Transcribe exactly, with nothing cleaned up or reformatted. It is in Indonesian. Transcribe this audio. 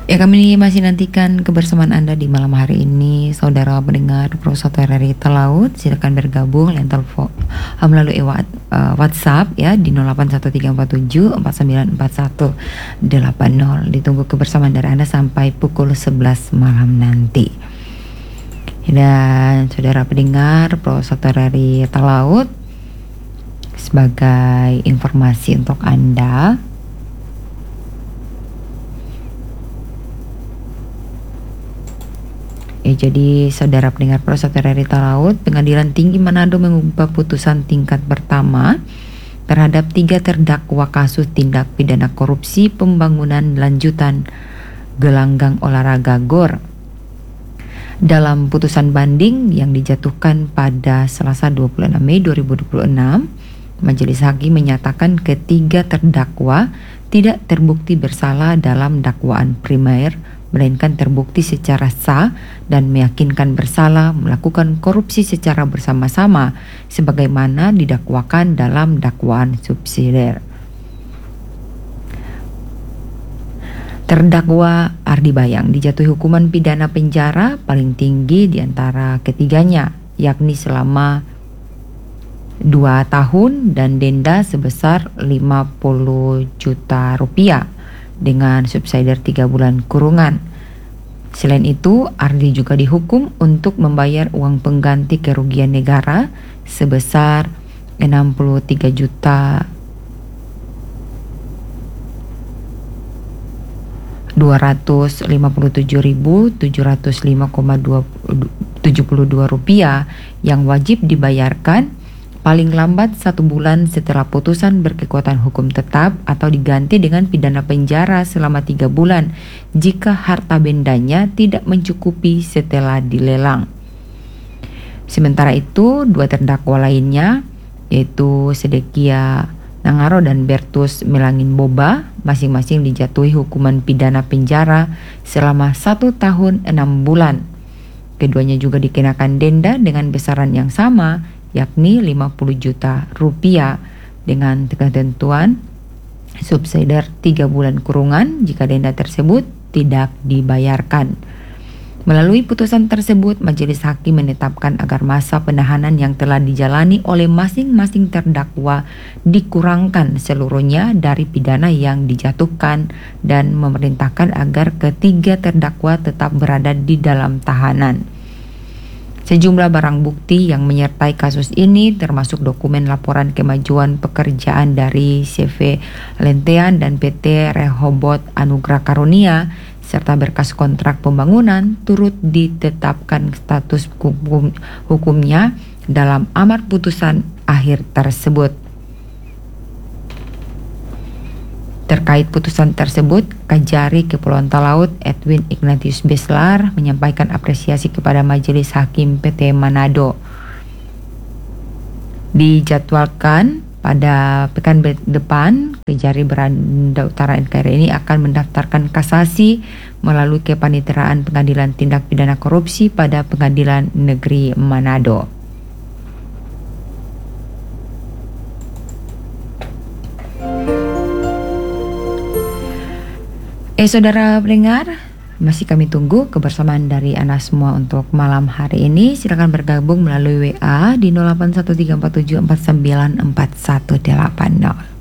Ya, kami masih nantikan kebersamaan Anda di malam hari ini, saudara pendengar Prosoto R R I Talaut. Silakan bergabung lewat telepon uh, melalui wat, uh, WhatsApp ya di nol delapan satu tiga empat tujuh empat sembilan empat satu delapan nol. Ditunggu kebersamaan dari Anda sampai pukul sebelas malam nanti. Dan saudara pendengar Prosoto R R I Talaut, sebagai informasi untuk Anda, Ya, jadi saudara pendengar Prosoto R R I Talaut, Pengadilan Tinggi Manado mengubah putusan tingkat pertama terhadap tiga terdakwa kasus tindak pidana korupsi pembangunan lanjutan gelanggang olahraga GOR. Dalam putusan banding yang dijatuhkan pada Selasa dua puluh enam Mei dua ribu dua puluh enam, Majelis Hakim menyatakan ketiga terdakwa tidak terbukti bersalah dalam dakwaan primer, melainkan terbukti secara sah dan meyakinkan bersalah melakukan korupsi secara bersama-sama sebagaimana didakwakan dalam dakwaan subsidiar. Terdakwa Ardi Bayang dijatuhi hukuman pidana penjara paling tinggi di antara ketiganya, yakni selama dua tahun dan denda sebesar lima puluh juta rupiah dengan subsidiar tiga bulan kurungan. Selain itu, Ardi juga dihukum untuk membayar uang pengganti kerugian negara sebesar enam puluh tiga juta dua ratus lima puluh tujuh ribu tujuh ratus lima koma tujuh dua rupiah yang wajib dibayarkan paling lambat satu bulan setelah putusan berkekuatan hukum tetap atau diganti dengan pidana penjara selama tiga bulan jika harta bendanya tidak mencukupi setelah dilelang. Sementara itu, dua terdakwa lainnya yaitu Sedekia Nangaro dan Bertus Melangin Boba masing-masing dijatuhi hukuman pidana penjara selama satu tahun enam bulan. Keduanya juga dikenakan denda dengan besaran yang sama, yakni lima puluh juta rupiah dengan ketentuan subsidiar tiga bulan kurungan jika denda tersebut tidak dibayarkan. Melalui putusan tersebut, Majelis Hakim menetapkan agar masa penahanan yang telah dijalani oleh masing-masing terdakwa dikurangkan seluruhnya dari pidana yang dijatuhkan dan memerintahkan agar ketiga terdakwa tetap berada di dalam tahanan. Sejumlah barang bukti yang menyertai kasus ini termasuk dokumen laporan kemajuan pekerjaan dari C V Lentean dan P T Rehobot Anugrah Karunia serta berkas kontrak pembangunan turut ditetapkan status hukum, hukumnya dalam amar putusan akhir tersebut. Terkait putusan tersebut, Kajari Kepulauan Talaut Edwin Ignatius Beslar menyampaikan apresiasi kepada Majelis Hakim P T Manado. Dijadwalkan pada pekan depan, Kejari Beranda Utara N K R I ini akan mendaftarkan kasasi melalui kepaniteraan Pengadilan Tindak Pidana Korupsi pada Pengadilan Negeri Manado. Eh saudara pendengar, masih kami tunggu kebersamaan dari Anda semua untuk malam hari ini. Silakan bergabung melalui W A di nol delapan satu tiga empat tujuh empat sembilan empat satu delapan nol.